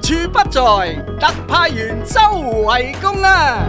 處不在，特派員周圍公啊！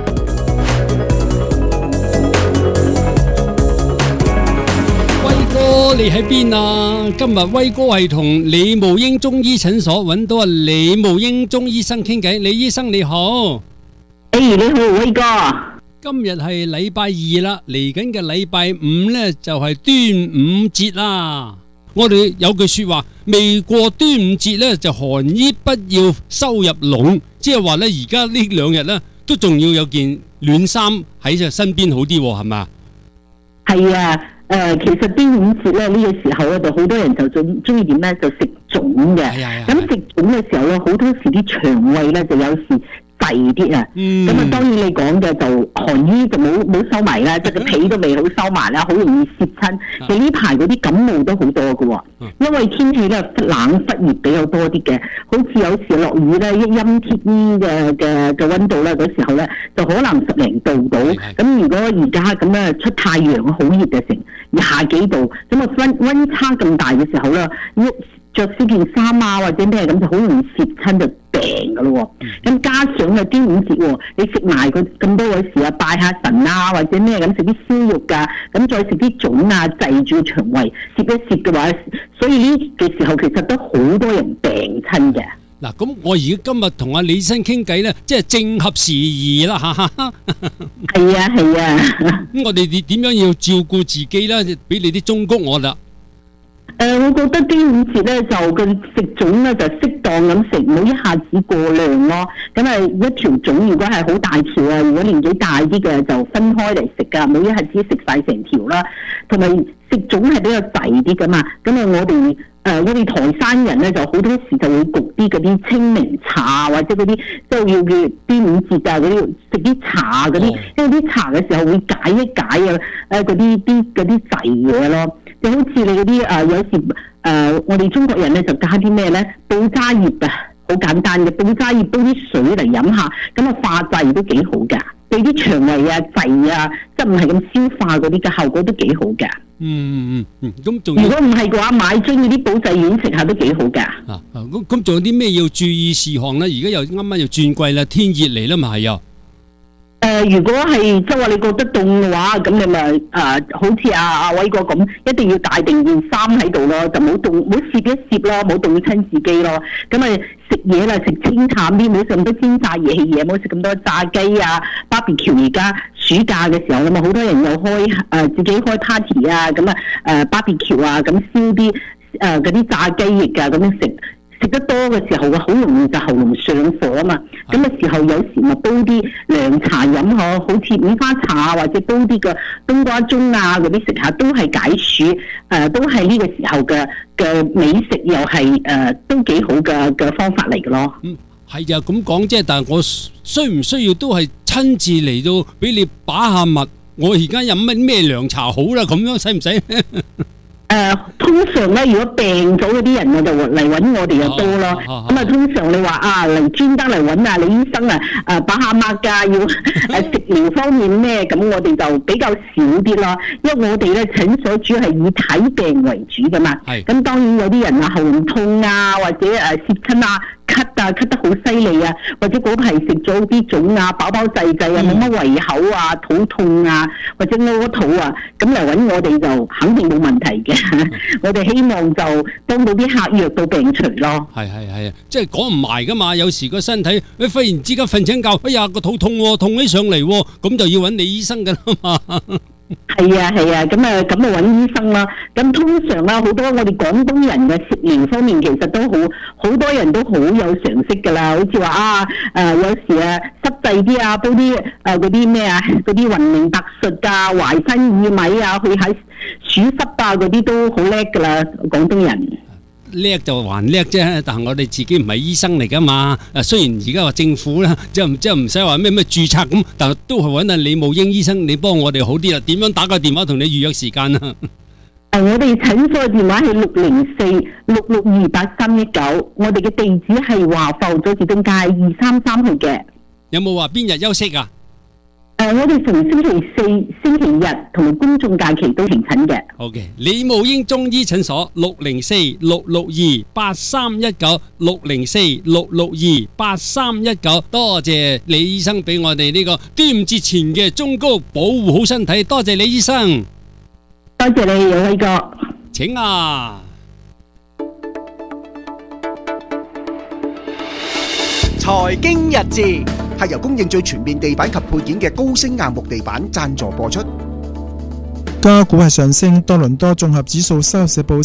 威哥你喺邊啊？今日威哥係同李慕英中醫診所揾到李慕英中醫生傾偈。李醫生你好。 你好，威哥。 今日係禮拜二啦，嚟緊嘅禮拜五呢，就係端午節啦。我哋有句說話，未過端午節呢，就寒衣不要收入籠，即係話呢，而家呢兩日呢，都仲要有件暖衫喺隻身邊好啲，係嘛？ 係啊，其實端午節咧呢個時候咧，就好多人就中意點咧，就食粽嘅。咁食粽嘅時候咧，好多時啲腸胃咧就有時滯啲啊。咁啊，當然你講嘅就寒衣就冇收埋啦，即係個被都未好收埋啦，好容易攝親。其實呢排嗰啲感冒都好多㗎喎，因為天氣咧忽冷忽熱比較多啲嘅，好似有時落雨咧，一陰天嘅溫度咧，嗰時候咧就可能10零度到。咁如果而家咁樣出太陽好熱嘅成20幾度，咁啊溫差咁大嘅時候咧，着少件衫啊或者咩咁就好容易攝親就病噶咯喎。咁加上啊端午節喎，你食埋咁多嘅時啊，拜下神啊或者咩咁食啲燒肉㗎，咁再食啲粽啊滯住腸胃，攝一攝嘅話，所以呢嘅時候其實都好多人病親嘅。 嗱，咁我而家今日同阿李醫生傾偈咧，即係正合時宜啦，哈哈。 係啊係啊。 咁我哋點樣要照顧自己咧？俾你啲忠告我啦。 我覺得端午節咧就嘅食粽咧就適當咁食，唔好一下子過量咯。咁啊一條粽如果係好大條啊，如果年紀大啲嘅就分開嚟食噶，唔好一下子食晒成條啦。同埋食粽係比較滯啲噶嘛，咁啊我哋台山人咧就好多時就會焗啲嗰啲清明茶或者嗰啲即係要嘅端午節啊嗰啲食啲茶嗰啲，因為啲茶嘅時候會解一解啊嗰啲滯嘢咯。就好似你嗰啲有時我哋中國人咧就加啲咩咧？布渣葉啊，好簡單嘅布渣葉煲啲水嚟飲下，咁啊化滯都幾好㗎，對啲腸胃啊滯啊，即係唔係咁消化嗰啲嘅效果都幾好㗎。 咁仲如果唔係嘅話，買樽嗰啲保濟丸食下都幾好㗎。 咁仲有啲咩要注意事項咧？而家又啱啱又轉季啦，天熱嚟啦嘛，係又。 如果係即係話你覺得凍嘅話，咁你咪好似阿偉哥咁，一定要帶定件衫喺度咯，就冇攝一攝咯，冇凍親自己咯。咁咪食嘢啦，食清淡啲，冇食咁多煎炸熱氣嘢，冇食咁多炸雞啊、barbecue。而家暑假嘅時候咁啊，好多人又自己開 party 啊，咁barbecue 啊，咁燒啲嗰啲炸雞翼啊，咁樣食得多嘅時候好容易就喉嚨上火啊嘛。咁嘅時候有時咪煲啲涼茶飲下，好似五花茶啊，或者煲啲嘅冬瓜盅啊嗰啲食下，都係解暑，都係呢個時候嘅美食，又係都幾好嘅方法嚟嘅咯。 係就咁講啫，但係我需唔需要都係親自嚟到俾你把下脈？我而家飲咩涼茶好啦？咁樣使唔使？ 通常咧，如果病咗嗰啲人就嚟揾我哋就多咯。咁啊，通常你話嚟專登嚟揾李醫生把下脈㗎，要食療方面咩？咁我哋就比較少啲咯。因為我哋咧診所主要係以睇病為主㗎嘛。咁當然有啲人喉嚨痛啊，或者攝親啊。咳得好犀利啊，或者嗰排食咗啲粽啊，飽滯啊，冇乜胃口啊，肚痛啊，或者屙肚啊，咁嚟揾我哋就肯定冇問題嘅。我哋希望就幫到啲客藥到病除咯。係啊，即係講唔埋噶嘛。有時個身體忽然之間瞓醒覺，哎呀個肚痛喎，痛起上嚟喎，咁就要揾李醫生噶啦嘛。係啊， 咁啊揾醫生啦。咁通常啦，好多我哋廣東人嘅食療方面，其實都好多人都好有常識噶啦。好似話有時濕滯啲啊，煲啲嗰啲咩啊，嗰啲雲苓特術啊、淮山薏米啊，去喺暑濕啊嗰啲都好叻噶啦，廣東人。 叻就還叻啫，但係我哋自己唔係醫生嚟噶嘛。雖然而家話政府咧，即係唔使話咩註冊咁，但係都係揾阿李慕英醫生，你幫我哋好啲啦。點樣打個電話同你預約時間啊？ 我哋診所嘅電話係604-662-8319，我哋嘅地址係華埠佐治東街233號嘅。 有冇話邊日休息啊？ 我哋逢星期四、星期日同埋公眾假期都停診嘅。 OK， 李慕英中醫診所604-662-8319，604-662-8319。多謝李醫生俾我哋呢個端午節前嘅忠告，保護好身體。多謝李醫生， 多謝你，有威哥。 請啊！ 財經日誌係由供應最全面地板及配件嘅高升硬木地板贊助播出。 加股係上升，多倫多綜合指數收市報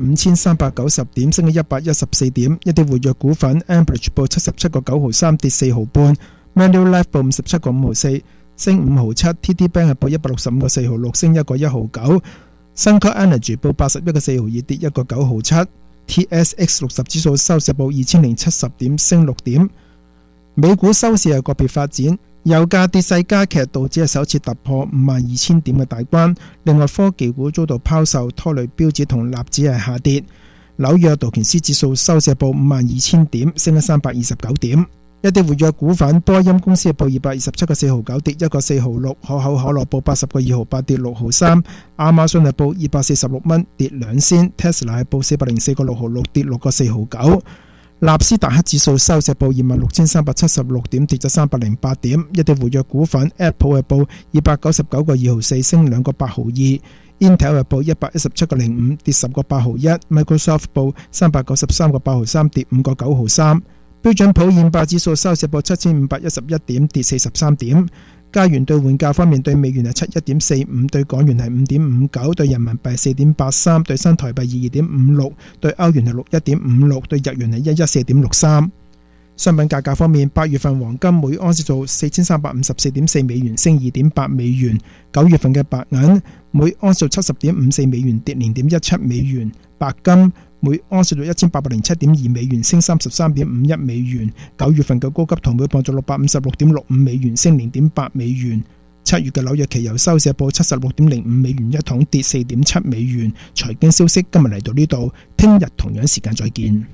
35,390點，升咗114點。一啲活躍股份 Ambridge 報77個9毫3，跌4毫半。Manulife 報57個5毫4，升5毫7。TD Bank 係報165個4毫6，升1個1毫9。Suncor Energy 報81個4毫2，跌1個9毫7。TSX 60指數收市報2070點，升6點。美股收市係個別發展，油價跌勢加劇，導致係首次突破52,000點嘅大關。另外，科技股遭到拋售，拖累標指同納指係下跌。紐約道瓊斯指數收市報52,000點，升咗329點。一啲活躍股份，波音公司係報227個4毫9，跌1個4毫6。可口可樂報80個2毫8，跌6毫3。亞馬遜係報246蚊，跌2仙。Tesla 係報404個6毫6，跌6個4毫9。納斯達克指數收市報26,376點，跌咗308點。一啲活躍股份 ，Apple 係報299個2毫4，升2個8毫2。Intel 係報117個05，跌10個8毫1。Microsoft 報393個8毫3，跌5個9毫3。標準普爾500指數收市報7,511點，跌43點。加元兌換價方面，對美元係71.45，對港元係5.59，對人民幣4.83，對新台幣22.56，對歐元係61.56，對日元係114.63。商品價格方面，8月份黃金每盎司做4,354.4美元，升2.8美元。9月份嘅白銀每盎司做70.54美元，跌0.17美元。白金每盎司做1,807.2美元，升33.51美元。9月份嘅高級銅每磅做656.65美元，升0.8美元。7月嘅紐約期油收市報76.05美元一桶，跌4.7美元。財經消息今日嚟到呢度，聽日同樣時間再見。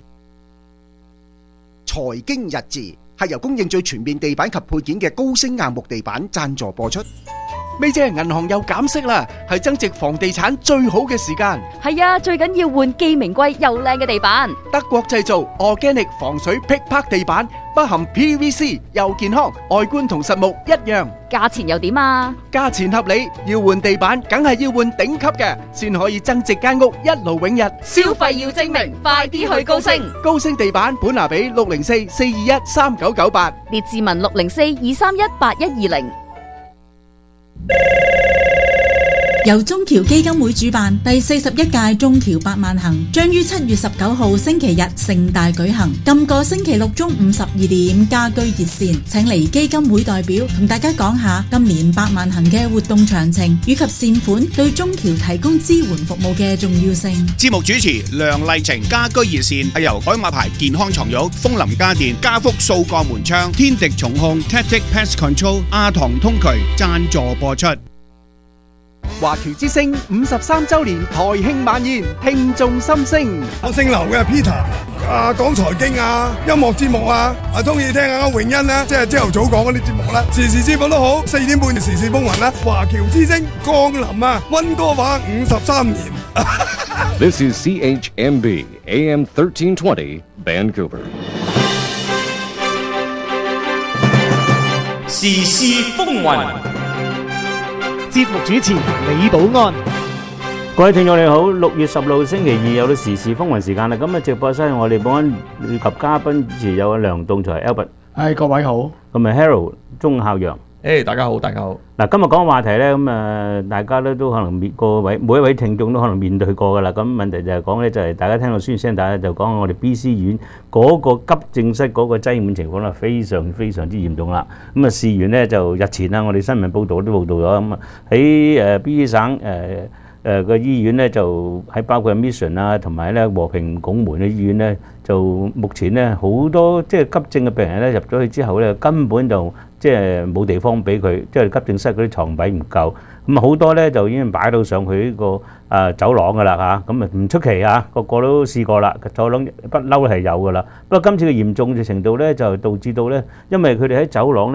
財經日誌係由供應最全面地板及配件嘅高升硬木地板贊助播出。 咪姐，銀行又減息啦，係增值房地產最好嘅時間。 係啊，最緊要換既名貴又靚嘅地板。 德國製造 Organic 防水劈拍地板，不含 PVC， 又健康，外觀同實木一樣。 價錢又點啊？ 價錢合理，要換地板梗係要換頂級嘅，先可以增值間屋一勞永逸。 消費要精明，快啲去高升。 高升地板本拿比604-421-3998， 列治文604-231-8120。 由中僑基金會主辦第41屆中僑百萬行將於7月19號星期日盛大舉行。今個星期六中午12點家居熱線，請嚟基金會代表同大家講下今年百萬行嘅活動詳情以及善款對中僑提供支援服務嘅重要性。 節目主持梁麗晴，家居熱線係由海馬牌健康床褥、楓林家電、家福掃鋼門窗、天敵重控、Tactic Pest Control、阿唐通渠贊助播出。 華僑之聲53周年台慶晚宴，聽眾心聲。 我姓劉嘅 Peter， 講財經啊，音樂節目啊，中意聽下詠欣啦，即係朝頭早講嗰啲節目啦，時事節目都好，4點半時事風雲啦。華僑之聲降臨啊，溫哥華53年。 This is CHMB AM 1320 Vancouver。 時事風雲。 節目主持李寶安，各位聽眾你好，6月10號星期二有到時事風雲時間啦。咁啊，直播室我哋保安以及嘉賓主持有梁棟才 Albert， 各位好， 咁啊 Harold 鐘孝陽， 大家好，大家好。 嗱，今日講嘅話題咧，咁啊，大家咧都可能每一位聽眾都可能面對過噶啦。咁問題就係講咧，就係大家聽到宣傳聲，大家就講我哋 BC 醫院嗰個急症室嗰個擠滿情況啦，非常非常之嚴重啦。咁啊，事緣咧就日前啦，我哋新聞報道都報道咗咁啊，喺BC 省個醫院咧就喺包括 Mission 啊，同埋咧和平拱門嘅醫院咧，就目前咧好多即係急症嘅病人咧入咗去之後咧，根本就即係冇地方俾佢，即係急症室嗰啲床位唔夠，咁啊好多咧就已經擺到上去呢個走廊噶啦嚇，咁啊唔出奇嚇，個個都試過啦，走廊不嬲係有噶啦。不過今次嘅嚴重嘅程度咧，就導致到咧，因為佢哋喺走廊咧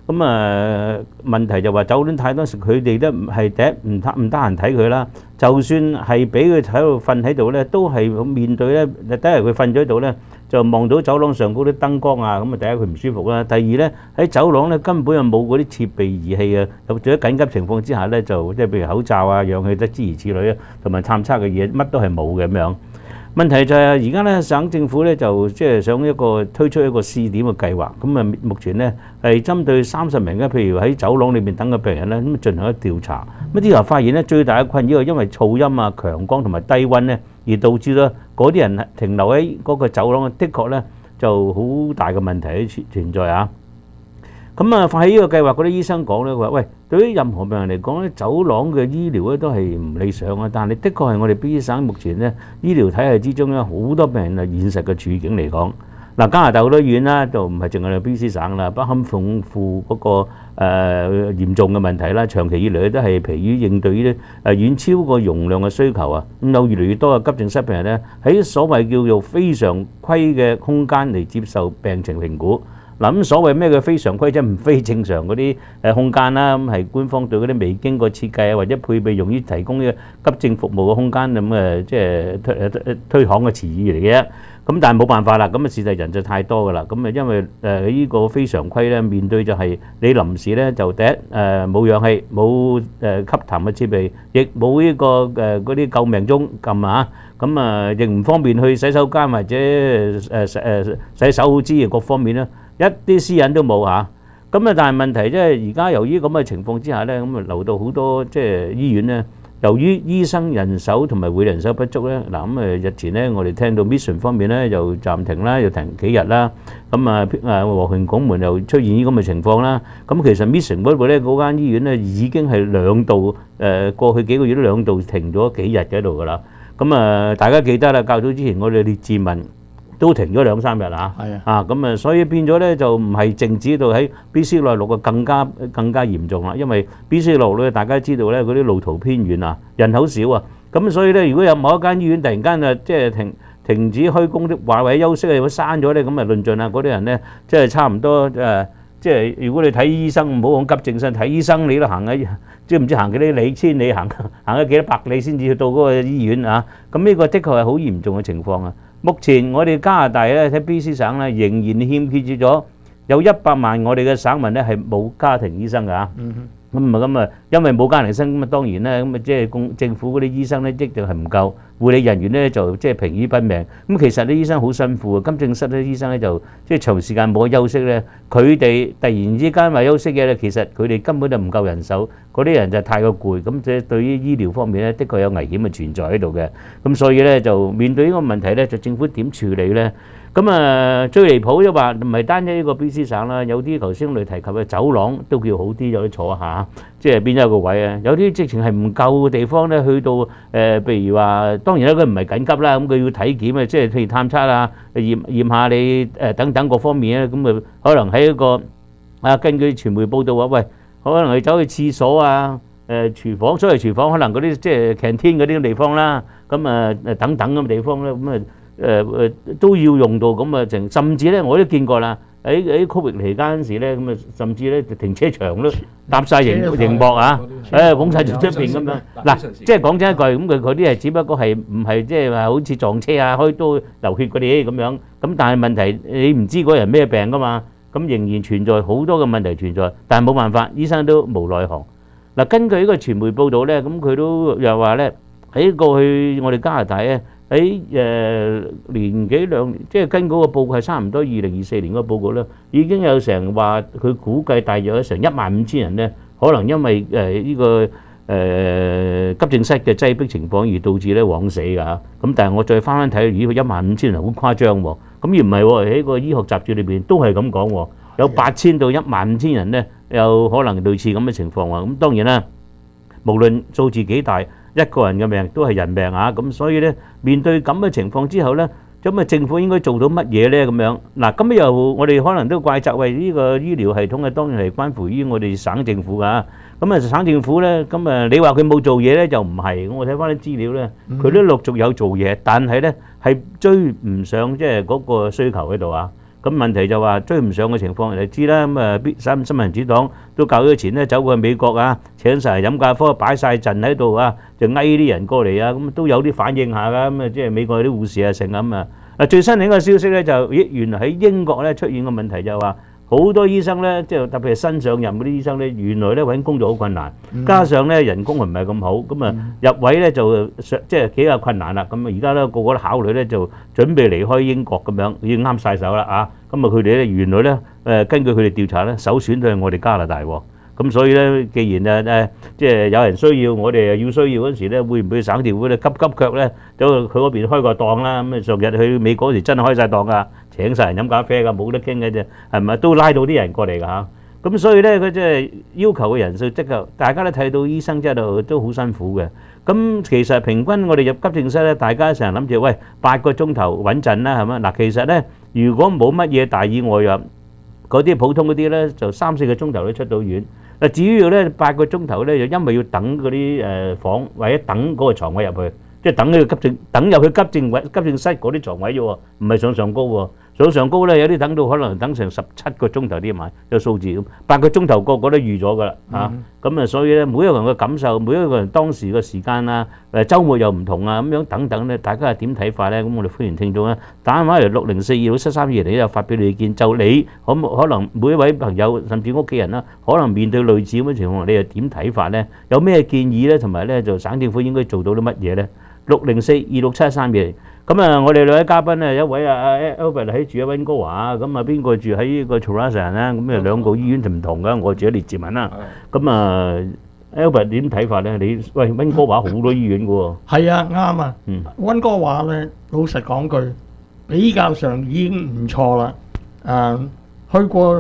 問題就話酒店太多時，佢哋都係第一唔得閒睇佢啦。就算係俾佢喺度瞓喺度咧，都係面對咧。第一佢瞓咗喺度咧，就望到走廊上嗰啲燈光啊，咁啊第一佢唔舒服啦。第二咧喺走廊咧根本又冇嗰啲設備儀器啊，有咗緊急情況之下咧，就即係譬如口罩啊、氧氣得諸如此類啊，同埋探測嘅嘢乜都係冇嘅咁樣。問題就係而家咧，省政府咧就即係想推出一個試點嘅計劃，咁啊目前咧係針對30名嘅，譬如喺走廊裏面等嘅病人咧，咁進行一調查。咁調查發現咧，最大嘅困擾係因為噪音啊、強光同埋低溫咧，而導致咗嗰啲人停留喺嗰個走廊，的確咧就好大嘅問題存在啊。咁啊，發起呢個計劃嗰啲醫生講咧，佢話：喂，對於任何病人嚟講咧，走廊嘅醫療咧都係唔理想啊。但係的確係我哋 BC 省目前咧醫療體系之中咧好多病人係現實嘅處境嚟講。嗱，加拿大好多醫院啦，就唔係淨係 BC 省啦，不堪重負嗰個嚴重嘅問題啦，長期以嚟都係疲於應對呢啲遠超過容量嘅需求啊。咁有越嚟越多嘅急症室病人咧喺所謂叫做非常規嘅空間嚟接受病情評估。嗱，咁所謂咩嘅非常規，即係唔非正常嗰啲空間啦，咁係官方對嗰啲未經過設計啊，或者配備用於提供呢個急症服務嘅空間咁即係推行嘅詞語嚟嘅。咁但係冇辦法啦，咁事實人就太多噶啦。咁因為呢個非常規咧，面對就係你臨時咧就第一冇氧氣，冇吸痰嘅設備，亦冇呢個嗰啲救命鐘撳啊，咁亦唔方便去洗手間或者洗手之餘各方面咧。一啲私隱都冇嚇，咁但係問題即係而家由於咁嘅情況之下咧，咁留到好多即係醫院咧，由於醫生人手同埋護理人手不足咧，嗱咁日前咧我哋聽到 Mission 方面咧又暫停啦，又停幾日啦，咁和平拱門又出現呢咁嘅情況啦，咁其實 Mission 嗰度咧嗰間醫院咧已經係2度過去幾個月都2度停咗幾日喺度㗎啦，咁大家記得啦，較早之前我哋列治文都停咗2-3日啊，咁所以變咗咧就唔係淨止到喺 BC 內陸嘅更加嚴重啦，因為 BC 內陸咧大家知道咧嗰啲路途偏遠啊，人口少啊，咁所以咧如果有某一間醫院突然間即係停止開工的話，或者休息啊，如果閂咗咧，咁論盡啊嗰啲人咧即係差唔多即係如果你睇醫生，唔好講急症室，睇醫生你都行喺即係唔知行幾多里千里行咗幾多百里先至到嗰個醫院啊，咁呢個的確係好嚴重嘅情況啊。目前我哋加拿大咧喺 BC 省咧仍然欠缺咗有100萬我哋嘅省民咧係冇家庭醫生㗎嚇。咁因為冇家庭醫生，咁當然咧咁即係政府嗰啲醫生咧一定係唔夠，護理人員咧就即係疲於奔命。咁其實啲醫生好辛苦啊，急症室啲醫生咧就即係長時間冇休息咧，佢哋突然之間話休息嘅咧，其實佢哋根本就唔夠人手，嗰啲人就太過攰，咁即係對於醫療方面咧，的確有危險嘅存在喺度嘅。咁所以咧就面對呢個問題咧，就政府點處理咧？咁最離譜就話唔係單一呢個 BC 省啦，有啲頭先我哋提及嘅走廊都叫好啲，有啲坐下，即係變咗一個位啊。有啲直情係唔夠嘅地方咧，去到譬如話，當然啦，佢唔係緊急啦，咁佢要體檢啊，即係譬如探測啊、驗下你等等各方面咧，咁可能喺一個根據傳媒報道話，喂，可能係走去廁所啊、廚房，所謂廚房可能嗰啲即係 canteen 嗰啲地方啦，咁等等咁嘅地方咧，咁都要用到咁啊，甚至咧我都見過啦，喺 Covid 期間嗰時咧，咁甚至咧停車場都搭晒熒幕啊，捧晒出邊咁樣。嗱，即係講真一句，咁佢啲係只不過係唔係即係話好似撞車啊、開刀流血嗰啲咁樣。咁但係問題你唔知嗰人咩病噶嘛，咁仍然存在好多嘅問題存在，但係冇辦法，醫生都無奈何。嗱，根據呢個傳媒報道咧，咁佢都又話咧喺過去我哋加拿大咧。喺年幾兩年，即係跟嗰個報告係差唔多2024年嗰個報告咧，已經有成話佢估計大約有成15000人咧，可能因為呢個急症室嘅擠迫情況而導致咧枉死㗎嚇。咁但係我再翻睇，咦，15000人好誇張喎。咁而唔係喎，喺個醫學雜誌裏邊都係咁講喎，有8000到15000人咧，有可能類似咁嘅情況喎。咁當然啦，無論數字幾大，一個人嘅命都係人命啊！咁所以咧，面對咁嘅情況之後咧，咁政府應該做到乜嘢咧？咁樣嗱，咁又我哋可能都怪責為呢個醫療系統當然係關乎於我哋省政府㗎。咁省政府咧，咁你話佢冇做嘢咧，就唔係。我睇翻啲資料咧，佢都陸續有做嘢，但係咧係追唔上即係嗰個需求喺度啊。 咁問題就話追唔上嘅情況，你知啦。新民主黨都較早前咧走過去美國啊，請晒人飲咖啡，擺晒陣喺度啊，就嗌啲人過嚟啊，咁都有啲反應下㗎。咁啊，即係美國啲護士啊成咁啊。最新另一個消息咧就，原來喺英國咧出現個問題就係話，好多醫生咧，即係特別係新上任嗰啲醫生咧，原來咧揾工作好困難，加上咧人工唔係咁好，咁啊入位咧就即係幾個困難啦。咁啊而家咧個個都考慮咧就準備離開英國咁樣，已經啱晒手啦啊！咁啊佢哋咧原來咧根據佢哋調查咧，首選都係我哋加拿大喎。咁所以咧，既然即係有人需要，我哋又要需要嗰時咧，會唔會省調會咧急腳咧，走去佢嗰邊開個檔啦？咁啊上日去美國嗰時真係開晒檔噶，請晒人飲咖啡噶，冇得傾嘅啫，係咪都拉到啲人過嚟㗎嚇？咁所以咧，佢即係要求嘅人數即係大家都睇到醫生即係都好辛苦嘅。咁其實平均我哋入急症室咧，大家成日諗住喂8個鐘頭穩陣啦，係咪？嗱，其實咧如果冇乜嘢大意外啊，嗰啲普通嗰啲咧就3-4個鐘頭都出到院。主要咧8個鐘頭咧，就因為要等嗰啲房或者等嗰個床位入去，即係等呢個等入去急症室嗰啲床位啫喎，唔係上高喎。上高咧有啲等到可能等成17個鐘頭啲買有數字咁，8個鐘頭個個都預咗㗎啦嚇。咁啊，所以咧每一個人嘅感受，每一個人當時嘅時間啊，週末又唔同啊，咁樣等等咧，大家係點睇法咧？咁我哋歡迎聽眾咧打電話嚟604267320嚟又發表你意見，就你可能每一位朋友甚至屋企人啦，可能面對類似咁嘅情況，你又點睇法咧？有咩建議咧？同埋咧就省政府應該做到啲乜嘢咧？604267320。咁啊，我哋兩位嘉賓咧，一位Albert 喺住喺溫哥華，咁啊邊個住喺個 Toronto 啦？咁啊兩個醫院就唔同噶，我住喺列治文啦。咁啊 Albert 點睇法咧？你喂溫哥華好多醫院噶喎。 係啊，啱啊。溫哥華咧，老實講句，比較上已經唔錯啦。去過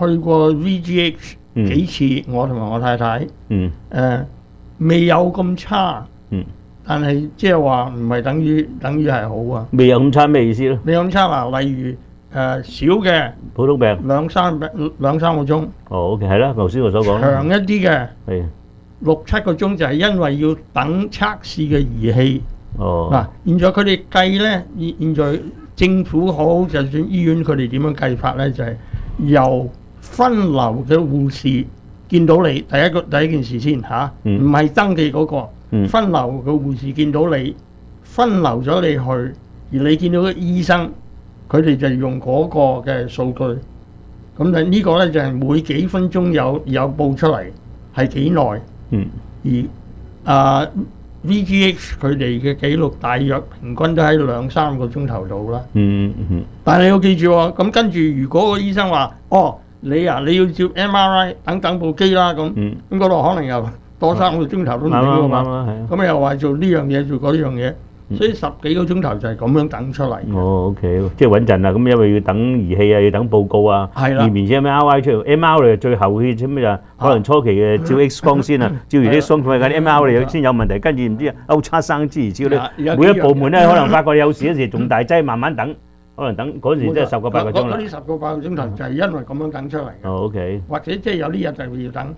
VGH 幾次，我同埋我太太。未有咁差。但係即係話唔係等於係好啊！ 未有咁差咩意思咧？ 未有咁差嗱，例如少嘅普通病兩三個鐘。 哦，OK，係啦，頭先我所講。 長一啲嘅係 6-7個鐘，就係因為要等測試嘅儀器。 哦， 嗱，現在佢哋計咧，現在政府好，就算醫院佢哋點樣計法咧，就係由分流嘅護士見到你第一件事先嚇，唔係登記嗰個。分流嘅護士見到你，分流咗你去，而你見到個醫生，佢哋就用嗰個嘅數據。咁就呢個咧就係每幾分鐘有報出嚟，係幾耐。而VGH 佢哋嘅記錄大約平均都喺2-3個鐘頭度啦。但係你要記住喎，咁跟住如果個醫生話：哦，你要照 MRI 等部機啦，咁嗰度可能又多3個鐘頭都唔定㗎嘛，咁又話做呢樣嘢做嗰樣嘢，所以10幾個鐘頭就係咁樣等出嚟。 哦 ，OK， 即係穩陣啦。咁因為要等儀器啊，要等報告啊，驗完先 MRI 出嚟 ，MRI 最後嘅啫咩就可能初期嘅照 X 光先啊，照完 X 光同埋嗰啲 MRI 先有問題，跟住唔知差生之之類。每一部門咧可能發覺有事嗰時仲大劑，慢慢等，可能等嗰時真係10個8個鐘啦。 嗰啲10個8個鐘頭就係因為咁樣等出嚟嘅。 哦 ，OK。 或者即係有啲日就要等。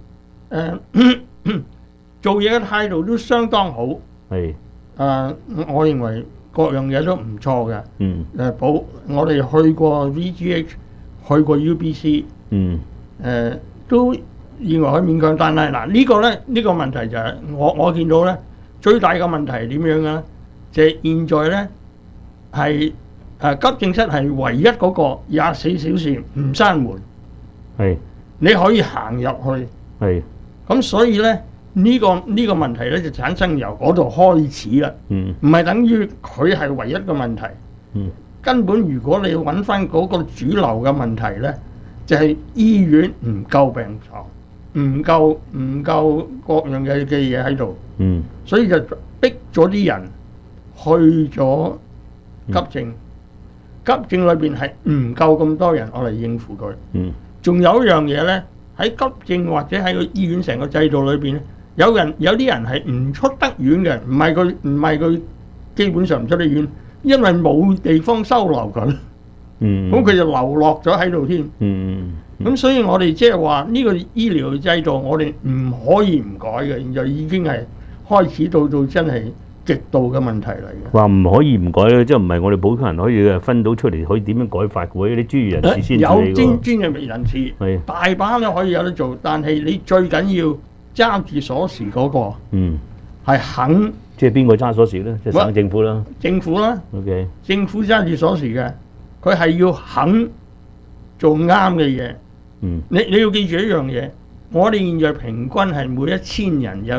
做嘢嘅態度都相當好。 係。 我認為各樣嘢都唔錯嘅。我哋去過 VGH， 去過 UBC。都認為可以勉強，但係嗱呢個咧，呢個問題就係我見到咧，最大嘅問題係點樣嘅？就係現在咧係急症室係唯一嗰個24小時唔閂門。 係。 你可以行入去。 係。 咁所以咧呢個問題咧就產生由嗰度開始啦，唔係等於佢係唯一嘅問題。根本如果你揾翻嗰個主流嘅問題咧，就係醫院唔夠病床，唔夠各樣嘅嘢喺度，所以就逼咗啲人去咗急症。急症裏邊係唔夠咁多人我嚟應付佢。仲有一樣嘢咧。喺急症或者喺個醫院成個制度裏邊咧，有啲人係唔出得院嘅，唔係佢基本上唔出得院，因為冇地方收留佢。咁佢就流落咗喺度添。咁所以我哋即係話呢個醫療制度，我哋唔可以唔改嘅。現在已經係開始到真係極度嘅問題嚟嘅。 話唔可以唔改咧，即係唔係我哋普通人可以分到出嚟，可以點樣改法嘅喎？啲專業人士先有處理喎。 專業人士係大把都可以有得做，但係你最緊要揸住鎖匙嗰個係肯。 即係邊個揸鎖匙咧？即係省政府啦。 政府啦。 OK。 政府揸住鎖匙嘅，佢係要肯做啱嘅嘢。你要記住一樣嘢，我哋現在平均係每1000人有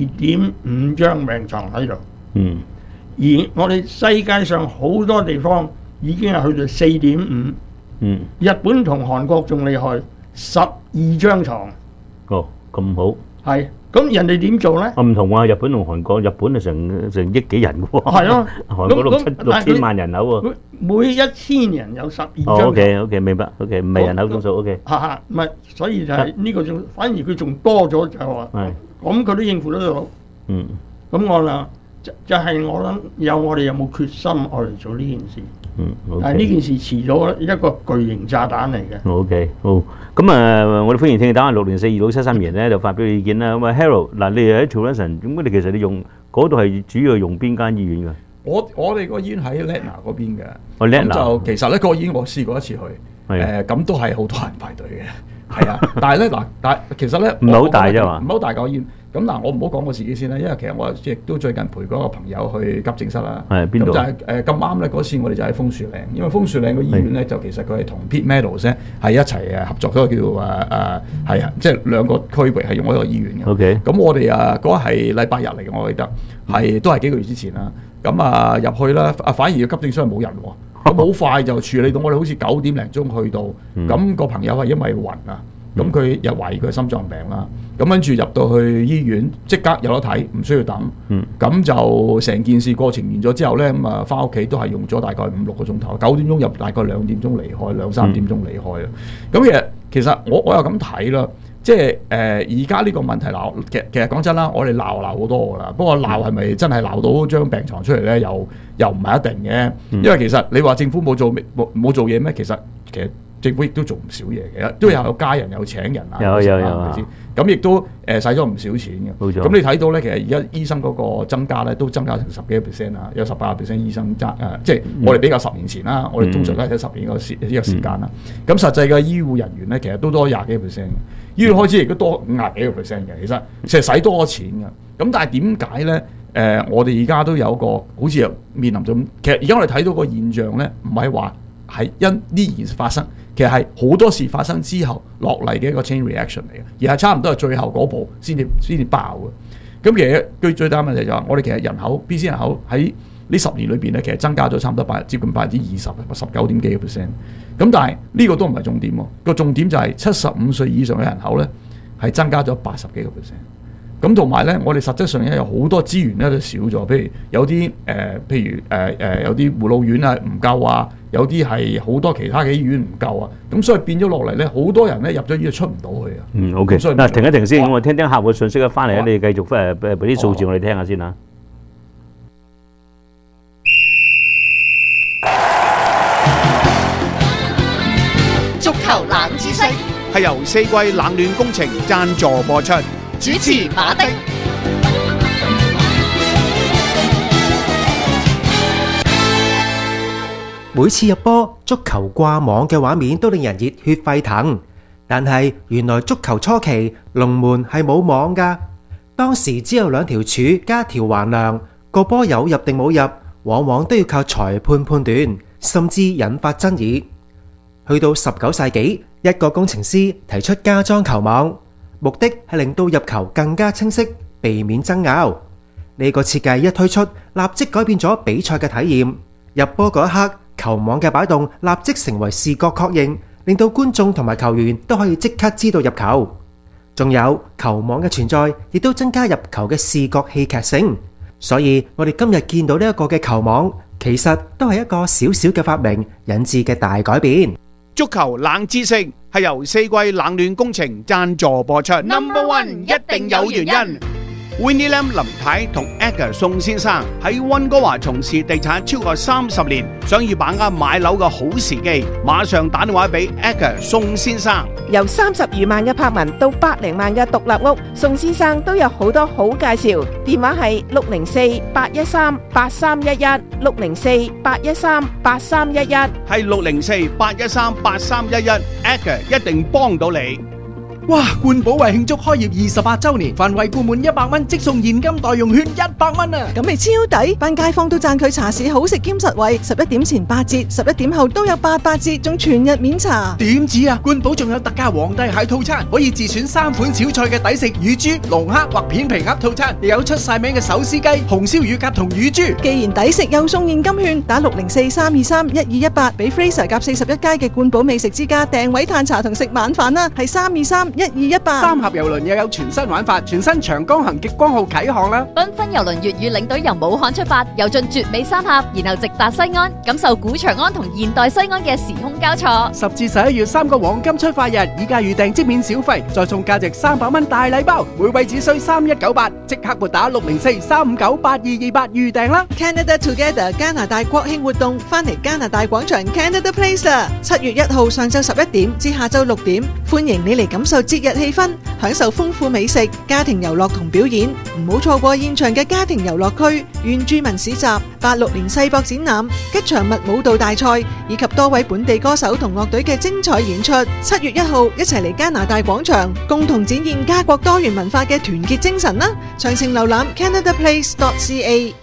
2.5張病床喺度。而我哋世界上好多地方已經係去到4.5。日本同韓國仲厲害，12張床。 哦，咁好。 係。咁人哋點做咧？ 唔同啊！日本同韓國，日本係成億幾人喎。 係咯， 韓國6千萬人口喎。 每1000人有12張。 哦 ，OK，明白。OK，唔係人口總數。OK。 唔係，所以就係呢個仲，反而佢仲多咗就係話。係。咁佢都應付得到。咁我諗就係我諗我哋有冇決心我嚟做呢件事？但係呢件事遲咗一個巨型炸彈嚟嘅。 OK， 好。咁我哋歡迎聽你打6042673咧，就發表意見啦。咁Harold， 嗱，你喺 Toronto， 咁你其實你用嗰度係主要用邊間醫院㗎？ 我哋個醫院喺 Leitner 嗰邊嘅。 Leitner 就其實咧個醫院我試過一次去，咁都係好多人排隊嘅，係啊。但係咧但係其實咧唔係好大啫嘛， 唔係好大個醫院。咁嗱，我唔好講我自己先啦，因為其實我亦都最近陪嗰個朋友去急症室啦。 係邊度？ 咁就係咁啱咧，嗰次我哋就喺楓樹嶺，因為楓樹嶺個醫院咧就其實佢係同 Pitt Meadows 咧係一齊合作，嗰個叫做係即係兩個區域係用一個醫院嘅。 OK。 咁我哋嗰係禮拜日嚟嘅，我記得係都係幾個月之前啦。咁入去啦，反而個急症室係冇人喎，咁好快就處理到。我哋好似9點零鐘去到，咁個朋友係因為暈啊。咁佢又懷疑佢係心臟病啦，咁跟住入到去醫院即刻有得睇，唔需要等。咁就成件事過程完咗之後咧，咁翻屋企都係用咗大概5-6個鐘頭，9點鐘入，大概2點鐘離開，2-3點鐘離開啦。咁其實我又咁睇啦，即係而家呢個問題鬧，其實講真啦，我哋鬧好多噶啦，不過鬧係咪真係鬧到張病床出嚟咧？又唔係一定嘅，因為其實你話政府冇做嘢咩？其實政府亦都做唔少嘢嘅，都有家人有請人啊， 有咁亦都使咗唔少錢嘅。 冇錯。 咁你睇到咧，其實而家醫生嗰個增加咧，都增加成10幾%啦，有18% 醫生即係我哋比較10年前啦，我哋通常都係睇10年呢個時間啦。咁實際嘅醫護人員咧，其實都多20幾%嘅，醫療開支亦都多50幾%嘅，其實使多錢嘅。咁但係點解咧？我哋而家都有個好似面臨咗，其實而家我哋睇到個現象咧，唔係話係因呢件事發生。其實係好多事發生之後落嚟嘅一個 chain reaction 嚟嘅，而係差唔多係最後嗰步先至爆嘅。咁其實最大問題就係我哋其實人口 BC 人口喺呢10年裏邊咧，其實增加咗差唔多接近20%，19點幾個%。咁但係呢個都唔係重點喎，個重點就係75歲以上嘅人口咧係增加咗80幾個%。咁同埋咧，我哋實質上咧有好多資源咧都少咗，譬如有啲有啲護老院啊唔夠啊，有啲係好多其他嘅醫院唔夠啊，咁所以變咗落嚟咧，好多人咧入咗醫院出唔到去啊。 OK。嗱，停一停先，我聽客戶信息啊，翻嚟咧，你繼續俾啲數字我哋聽下先嚇。 足球冷知識係由4季冷暖工程贊助播出。 主持馬的。 每次入波，足球掛網嘅畫面都令人熱血沸騰。但係原來足球初期龍門係冇網㗎，當時只有2條柱加條橫梁，個波有入定冇入，往往都要靠裁判判斷，甚至引發爭議。去到19世紀，一個工程師提出加裝球網。目的係令到入球更加清晰，避免爭拗。呢個設計一推出，立即改變咗比賽嘅體驗。入波嗰一刻，球網嘅擺動立即成為視覺確認，令到觀眾同埋球員都可以即刻知道入球。仲有球網嘅存在，亦都增加入球嘅視覺戲劇性。所以我哋今日見到呢一個嘅球網，其實都係一個小小嘅發明引致嘅大改變。 足球冷知識係由4季冷暖工程贊助播出。 Number One 一定有原因。 Winnie Lam 林太同 Edgar 宋先生喺溫哥華從事地產超過30年，想要把握買樓嘅好時機，馬上打電話俾 Edgar 宋先生。 由30餘萬嘅柏文到百零萬嘅獨立屋，宋先生都有好多好介紹。電話係604-813-8311 604-813-8311， 係604-813-8311 ，Edgar 一定幫到你。 哇！冠寶為慶祝開業28週年，凡惠顧滿100蚊即送現金代用券100蚊啊！ 咁咪超抵，班街坊都讚佢茶市好食兼實惠，11點前8折，11點後都有88折，仲全日免茶。 點止啊！冠寶仲有特價皇帝蟹套餐，可以自選3款小菜嘅抵食乳豬、龍蝦或片皮鴨套餐，亦有出晒名嘅手撕雞、紅燒乳鴿同乳豬。 既然抵食又送現金券，打604-323-1218俾 Fraser 夾41街嘅冠寶美食之家訂位嘆茶同食晚飯啦，係323-1218。 三峽郵輪又有全新玩法，全新長江行極光號啟航啦！ 繽紛郵輪粵語領隊由武漢出發，遊進絕美三峽，然後直達西安，感受古長安同現代西安嘅時空交錯。 10至11月3個黃金出發日，以價預訂即免小費，再送價值300蚊大禮包，每位只需3198，即刻撥打604-359-8228預訂啦 ！Canada Together 加拿大國慶活動，翻嚟加拿大廣場 Canada Place 啦！7月1號上晝11點至下晝6點，歡迎你嚟感受節日氣氛，享受豐富美食、家庭遊樂同表演，唔好錯過現場嘅家庭遊樂區、原住民市集、86年世博展覽、吉祥物舞蹈大賽，以及多位本地歌手同樂隊嘅精彩演出。7月1號一齊嚟加拿大廣場，共同展現家國多元文化嘅團結精神啦！詳情瀏覽 canadaplace.ca。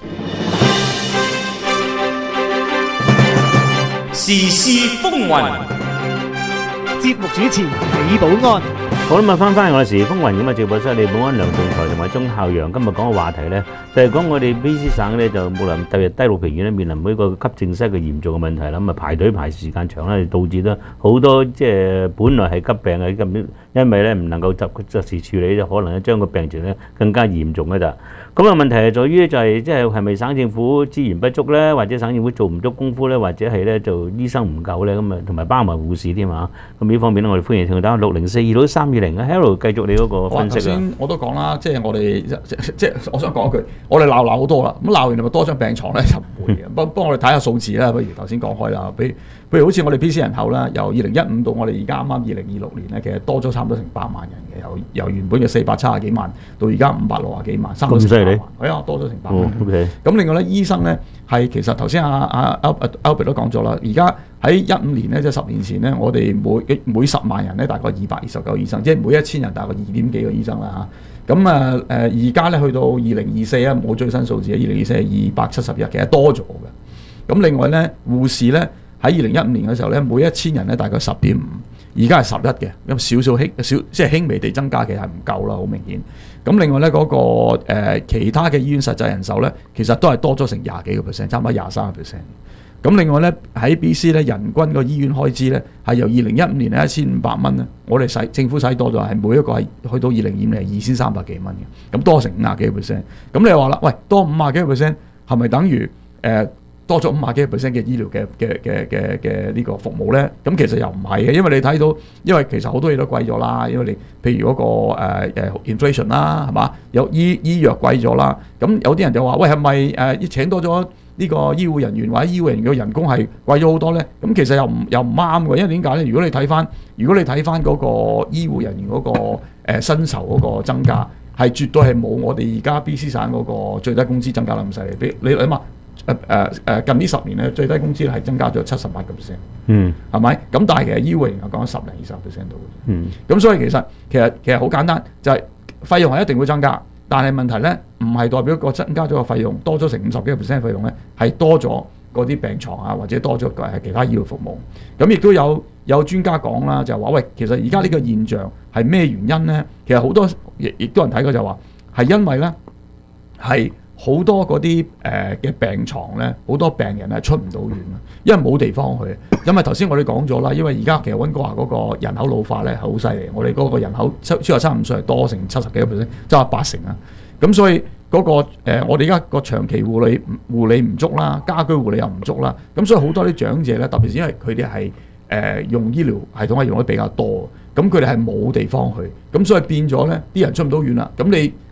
時事風雲， 節目主持李寶安。 好啦，咁翻返我哋時事風雲咁嘅直播室，李寶安、梁仲才同埋鐘孝陽今日講嘅話題咧，就係講我哋 BC 省咧就無論特別低陸平原咧面臨每個急症室嘅嚴重嘅問題啦，咁啊排隊排時間長咧，導致咗好多即係本來係急病嘅咁，因為咧唔能夠及時處理，就可能咧將個病情咧更加嚴重嘅咋。咁啊問題係在於就係即係咪省政府資源不足咧，或者省政府做唔足功夫咧，或者係咧就醫生唔夠咧，咁啊同埋包埋護士添啊。咁呢方面咧，我哋歡迎聽打604-26320啊 ，Hello， 繼續你嗰個分析啊。 頭先我都講啦，即係我哋即係我想講一句，我哋鬧好多啦，咁鬧完咪多張病床咧就唔會嘅。幫我哋睇下數字啦，不如頭先講開啦，譬如好似我哋 BC 人口啦，由2015到我哋而家啱啱2026年咧，其實多咗差唔多成8萬人嘅，由原本嘅470幾萬到而家560幾萬， 咁犀利， 係啊，多咗成8萬。 OK。 咁另外咧，醫生咧係其實頭先Albert 都講咗啦，而家喺15年咧，即係10年前咧，我哋每10萬人咧大概229醫生，即係每1000人大概2點幾個醫生啦嚇。咁而家咧去到2024啊，冇最新數字啊，2024係271，其實多咗嘅。咁另外咧，護士咧喺2015年嘅時候咧，每1000人咧大概10.5，而家係11嘅，咁少即係輕微地增加，其實係唔夠啦，好明顯。咁另外咧嗰個其他嘅醫院實際人手咧，其實都係多咗成20幾個 percent，差唔多23%。咁另外咧喺 BC 咧，人均個醫院開支咧係由2015年咧1500蚊咧，我哋政府使多咗，係每一個係去到2025年2300幾蚊嘅，咁多成50幾個 percent。咁你話啦，喂，多50幾個 percent 係咪等於多咗50幾個 percent 嘅醫療嘅呢個服務咧？咁其實又唔係嘅，因為你睇到，因為其實好多嘢都貴咗啦，因為你譬如嗰個inflation 啦，係嘛？有醫藥貴咗啦，咁有啲人就話，喂，係咪請多咗呢個醫護人員或者醫護人員嘅人工係貴咗好多咧？咁其實又唔啱嘅，因為點解咧？如果你睇翻嗰個醫護人員嗰個薪酬嗰個增加，係絕對係冇我哋而家 BC 省嗰個最低工資增加得咁犀利。你諗下。近呢10年咧，最低工資係增加咗78%，係咪？咁但係其實醫護人員講緊10-20%度嘅，咁所以其實好簡單，就係費用係一定會增加，但係問題咧唔係代表個增加咗個費用多咗成50幾個%費用咧，係多咗嗰啲病床啊，或者多咗其他醫療服務。咁亦都有專家講啦，就係話喂，其實而家呢個現象係咩原因咧？其實好多亦都有人睇過就話係因為咧係。好多嗰啲嘅病床咧，好多病人係出唔到院啊，因為冇地方去。因為頭先我哋講咗啦，因為而家其實溫哥華嗰個人口老化咧係好犀利，我哋嗰個人口超過35歲係多成70幾個%，即係80%啊。咁所以嗰個我哋而家個長期護理唔足啦，家居護理又唔足啦。咁所以好多啲長者咧，特別是因為佢哋係用醫療系統係用得比較多，咁佢哋係冇地方去，咁所以變咗咧啲人出唔到院啦。咁你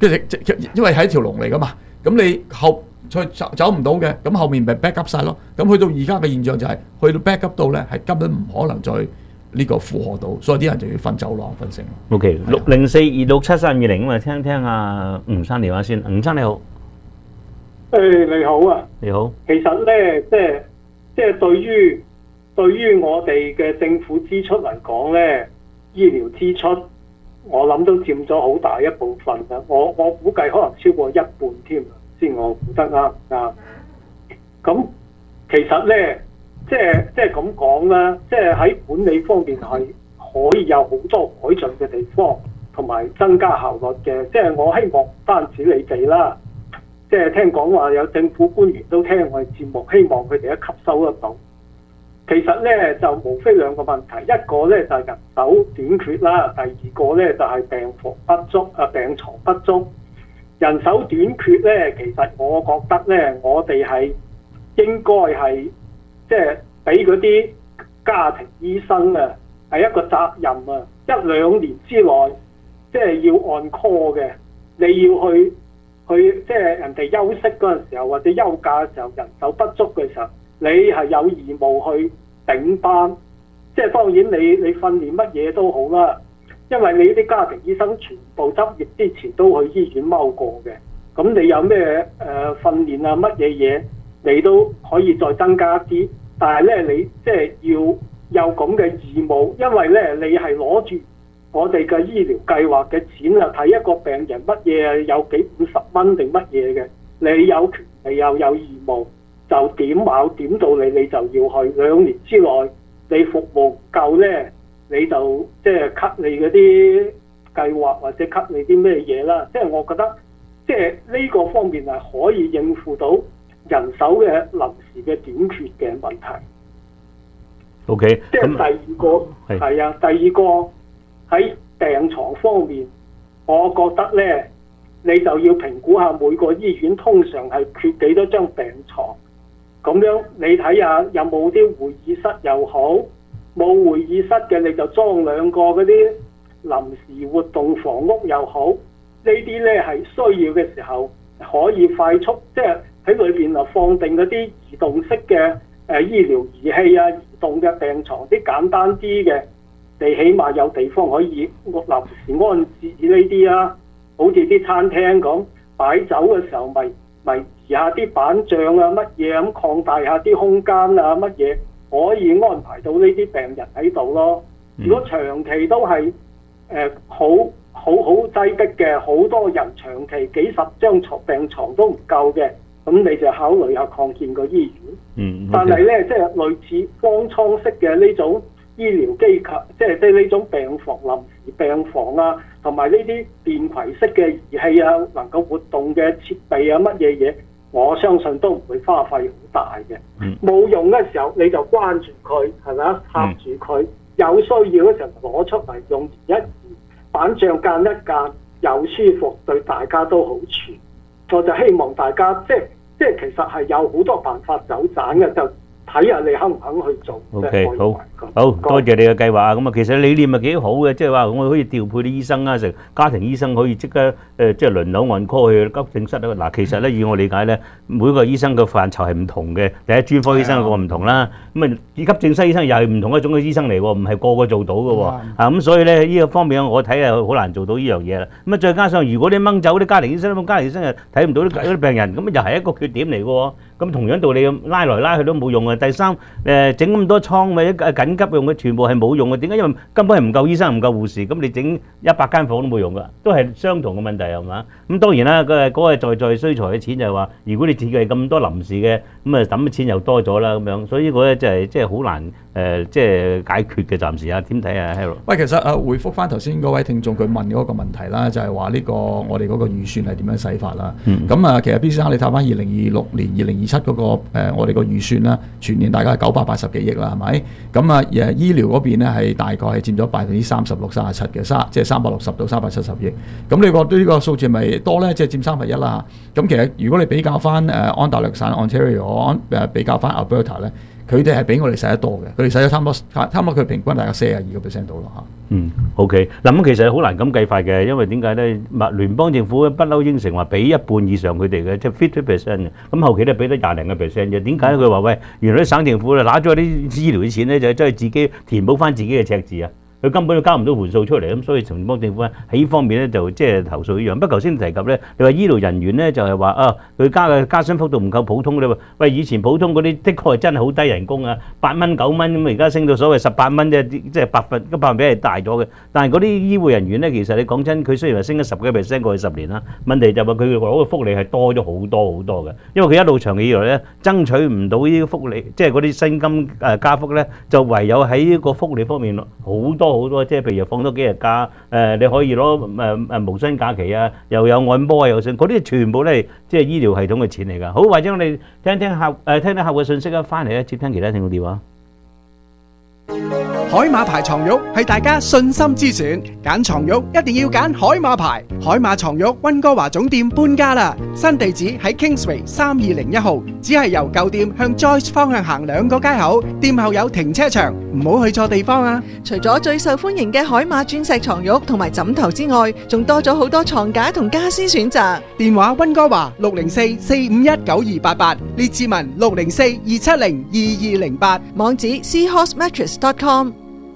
因為係一條龍嚟噶嘛，咁你後再走唔到嘅，咁後面咪 back up 晒咯。咁去到而家嘅現象就係、去到 back up 到咧，係根本唔可能再呢個負荷到，所以啲人就要瞓走廊瞓成。 OK， 604267320咁啊，聽聽阿吳生電話先。吳生你好， 你好啊， 你好。 其實咧，即係對於我哋嘅政府支出嚟講咧，醫療支出我諗都佔咗好大一部分啦。我估計可能超過一半添，先我估得啱唔啱？咁其實咧，即係咁講啦，即係喺管理方面係可以有好多改進嘅地方，同埋增加效率嘅。即係我希望唔單止你哋啦，即係聽講話有政府官員都聽我哋節目，希望佢哋都吸收得到。其實咧就無非兩個問題，一個咧就係人手短缺啦，第二個咧就係病房不足病床不足。人手短缺咧，其實我覺得咧，我哋係應該係即係俾嗰啲家庭醫生啊，係一個責任啊，1-2年之內即係要按 call 嘅，你要去即係人哋休息嗰陣時候或者休假嘅時候，人手不足嘅時候，你係有義務去頂班。即係當然你訓練乜嘢都好啦，因為你啲家庭醫生全部執業之前都去醫院踎過嘅，咁你有咩訓練啊乜嘢嘢，你都可以再增加啲。但係咧你即係要有咁嘅義務，因為咧你係攞住我哋嘅醫療計劃嘅錢啊，睇一個病人乜嘢有幾50蚊定乜嘢嘅，你有權利又有義務，就點卯點到你就要去。2年之內你服務唔夠咧，你就即係 cut 你嗰啲計劃或者 cut 你啲咩嘢啦。即係我覺得即係呢個方面係可以應付到人手嘅臨時嘅短缺嘅問題。 OK， 即係第二個係啊，第二個喺病床方面，我覺得咧，你就要評估下每個醫院通常係缺幾多張病床，咁樣你睇下有冇啲會議室又好，冇會議室嘅你就裝2個嗰啲臨時活動房屋又好，呢啲咧係需要嘅時候可以快速即係喺裏邊啊放定嗰啲移動式嘅醫療儀器啊，移動嘅病床啲簡單啲嘅，你起碼有地方可以臨時安置呢啲啊。好似啲餐廳咁擺酒嘅時候，咪移下啲板帳啊乜嘢咁，擴大下啲空間啊乜嘢，可以安排到呢啲病人喺度咯。如果長期都係好擠迫嘅，好多人長期幾10張病床都唔夠嘅，咁你就考慮下擴建個醫院。但係咧，即係類似方艙式嘅呢種醫療機構，即係呢種病房、臨時病房啊，同埋呢啲便攜式嘅儀器啊，能夠活動嘅設備啊，乜嘢嘢，我相信都唔會花費好大嘅。冇用嘅時候你就關住佢，係咪啊？插住佢，有需要嘅時候攞出嚟用，一板帳間一間，又舒服，對大家都好處。我就希望大家即係其實係有好多辦法走盞嘅，就睇下你肯唔肯去做。 OK， 好多謝你嘅計劃啊！咁啊，其實理念係幾好嘅，即係話我可以調配啲醫生啊，成家庭醫生可以即刻即係輪流按 call 去急症室啊！嗱，其實咧以我理解咧，每個醫生嘅範疇係唔同嘅，第一專科醫生有個唔同啦，咁啊急症室醫生又係唔同一種嘅醫生嚟喎，唔係個個做到嘅喎，咁所以咧呢個方面我睇係好難做到呢樣嘢啦。咁啊再加上如果你掹走啲家庭醫生，咁家庭醫生又睇唔到啲病人，咁又係一個缺點嚟嘅喎。咁同樣道理拉來拉去都冇用啊！第三整咁多倉咪緊急用嘅，全部係冇用嘅。點解？因為根本係唔夠醫生，唔夠護士。咁你整100間房都冇用噶，都係相同嘅問題係嘛？咁當然啦，嗰個在需財嘅錢就係話，如果你設計咁多臨時嘅，咁啊抌嘅錢又多咗啦咁樣。所以呢個咧就係即係好難即係解決嘅。暫時啊，點睇啊 ，Harold？ 喂，其實回覆翻頭先嗰位聽眾佢問嗰個問題啦，就係話呢個我哋嗰個預算係點樣使法啦？咁啊，其實 B 先生你睇翻2026年、2027嗰個我哋個預算啦，全年大概係980幾億啦，係咪？咁啊醫療嗰邊咧係大概係佔咗36%、37%嘅，即係360到370億。咁你覺得呢個數字咪多咧？即係佔1/3啦。咁其實如果你比較翻安大略省 Ontario 比較翻 Alberta 咧，佢哋係比我哋使得多嘅，佢哋使咗差唔多佢平均大概42%到咯嚇。 OK 嗱，咁其實好難咁計法嘅，因為點解咧？聯邦政府不嬲應承話俾一半以上佢哋嘅，即係 50% 嘅，咁後期都俾得20零個 percent 嘅。點解佢話喂，原來啲省政府咧拿咗啲醫療啲錢咧，就真係自己填補翻自己嘅赤字啊！佢根本都交唔到盤數出嚟，咁所以聯邦政府喺呢方面咧就即係投訴一樣。不過頭先提及咧，你話醫療人員咧就係話啊，佢加薪幅度唔夠普通咧喎。喂，以前普通嗰啲的確係真係好低人工啊，8蚊9蚊咁，而家升到所謂18蚊啫，即係百分比係大咗嘅。但係嗰啲醫護人員咧，其實你講真，佢雖然話升咗10%過去10年啦，問題就話佢攞嘅福利係多咗好多好多嘅，因為佢一路長期以來咧爭取唔到呢啲福利，即係嗰啲薪金加幅咧，就唯有喺呢個福利方面好多，即係譬如放多幾日假，你可以攞無薪假期啊，又有按摩啊，又剩嗰啲全部都係即係醫療系統嘅錢嚟㗎。好，或者我哋聽聽客戶嘅信息啊，翻嚟咧接聽其他聽眾電話。 海馬牌床褥係大家信心之選，揀床褥一定要揀海馬牌。海馬床褥溫哥華總店搬家啦，新地址喺 Kingsway 3201號，只係由舊店向 Joyce 方向行2個街口，店後有停車場，唔好去錯地方啊！ 除咗最受歡迎嘅海馬鑽石床褥同埋枕頭之外，仲多咗好多床架同家私選擇。 電話溫哥華604-451-9288，列治文604-270-2208， 網址 seahorsemattress.com。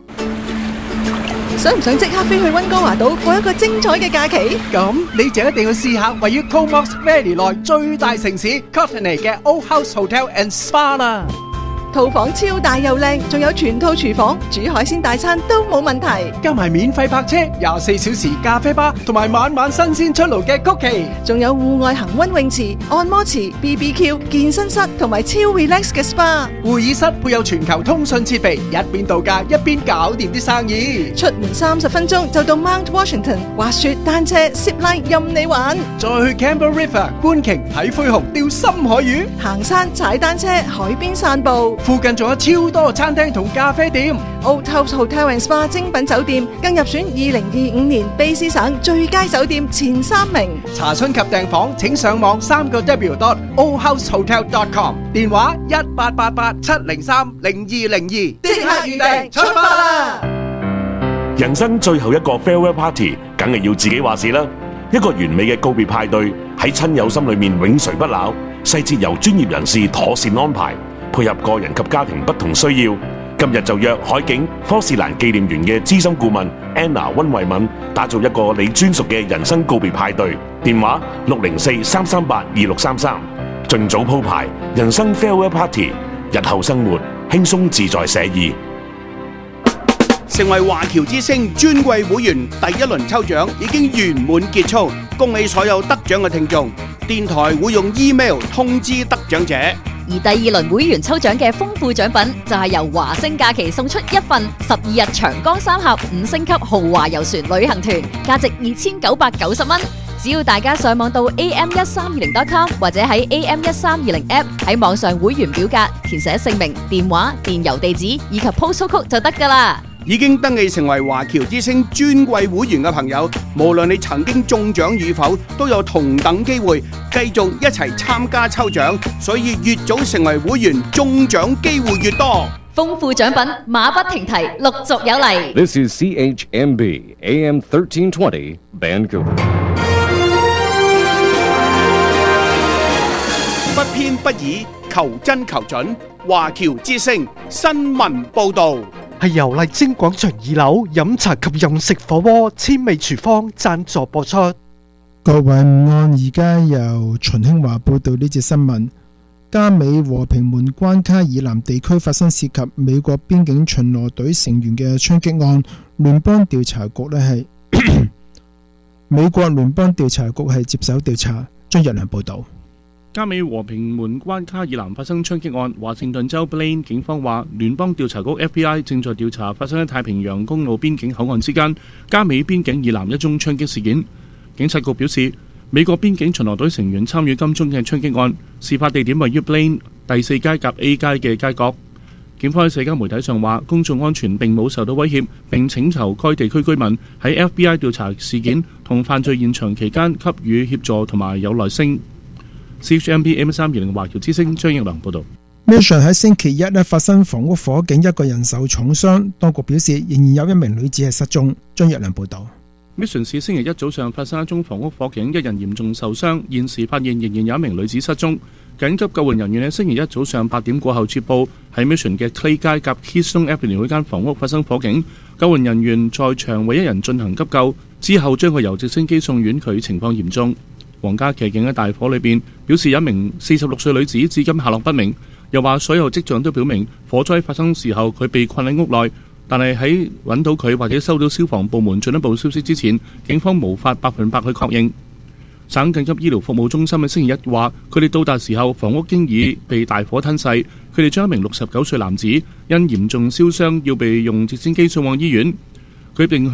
想唔想即刻飛去溫哥華島過一個精彩嘅假期？ 咁你就一定要試下位於 Comox Valley 內最大城市 Courtenay 嘅 Old House Hotel and Spa 啦。 套房超大又靚，仲有全套廚房，煮海鮮大餐都冇問題。 加埋免費泊車、24小時咖啡吧，同埋晚晚新鮮出爐嘅曲奇， 仲有戶外恒溫泳池、按摩池、BBQ、健身室同埋超 relax 嘅 SPA。 會議室配有全球通訊設備，一邊度假一邊搞掂啲生意。 出門30分鐘就到 Mount Washington， 滑雪、單車、zip line 任你玩。 再去 Campbell River 觀鯨、睇灰熊、釣深海魚， 行山、踩單車、海邊散步。 附近仲有超多餐廳同咖啡店。 Old House Hotel and Spa 精品酒店更入選2025年卑詩省最佳酒店前3名。 查詢及訂房請上網3w.oldhousehotel.com， 電話1888-703-0202，即刻預訂出發啦！ 人生最後一個 farewell party， 梗係要自己話事啦。一個完美嘅告別派對喺親友心裏面永垂不朽，細節由專業人士妥善安排，配合個人及家庭不同需要。今日就約海景科士蘭紀念園嘅資深顧問 Anna 溫慧敏，打造一個你專屬嘅人生告別派對。電話604-338-2633，盡早鋪排人生 farewell party， 日後生活輕鬆自在寫意。 成為華僑之星尊貴會員第一輪抽獎已經圓滿結束，恭喜所有得獎嘅聽眾。電台會用 email 通知得獎者。 而第2輪會員抽獎嘅豐富獎品就係由華星假期送出一份12日長江三峽5星級豪華遊船旅行團，價值2990蚊。只要大家上網到 am1320.com 或者喺 am1320 app 喺網上會員表格填寫姓名、電話、電郵地址以及 postal code 就得㗎啦。 已經登記成為華僑之星尊貴會員嘅朋友，無論你曾經中獎與否，都有同等機會繼續一齊參加抽獎，所以越早成為會員，中獎機會越多。 豐富獎品馬不停蹄，陸續有嚟。 This is CHMB AM 1320 Vancouver。 不偏不倚，求真求準，華僑之星新聞報導。 係由麗晶廣場2樓飲茶及飲食火鍋千味廚房贊助播出。 各位午安，而家由秦興華報道呢節新聞。加美和平門關卡以南地區發生涉及美國邊境巡邏隊成員嘅槍擊案，聯邦調查局係美國聯邦調查局係接手調查。張日良報道。 加美和平門關卡以南發生槍擊案，華盛頓州 Blaine 警方話，聯邦調查局 FBI 正在調查發生喺太平洋公路邊境口岸之間加美邊境以南一宗槍擊事件。警察局表示，美國邊境巡邏隊成員參與今宗嘅槍擊案，事發地點位於 Blaine 第4街夾 A 街嘅街角。警方喺社交媒體上話，公眾安全並冇受到威脅，並請求該地區居民喺 FBI 調查事件同犯罪現場期間給予協助同埋有耐性。CHMB AM320 華僑之聲張益良報道。 Mission 喺星期一發生房屋火警，一個人受重傷，當局表示仍然有一名女子係失蹤。張若良報導。 Mission 市星期一早上發生一宗房屋火警，一人嚴重受傷，現時發現仍然有一名女子失蹤。緊急救援人員喺星期一早上8點過後接報，喺 Mission 嘅 Clay 街及 Keystone Avenue 嗰間房屋發生火警，救援人員在場為一人進行急救，之後將佢由直升機送院，佢情況嚴重。皇家騎警喺大火裏邊表示，有一名46歲女子至今下落不明，又話所有跡象都表明火災發生時候佢被困喺屋內，但係喺揾到佢或者收到消防部門進一步消息之前，警方無法100%去確認。省緊急醫療服務中心喺星期一話，佢哋到達時候房屋經已被大火吞噬，佢哋將一名69歲男子因嚴重燒傷要被用直升機送往醫院，佢並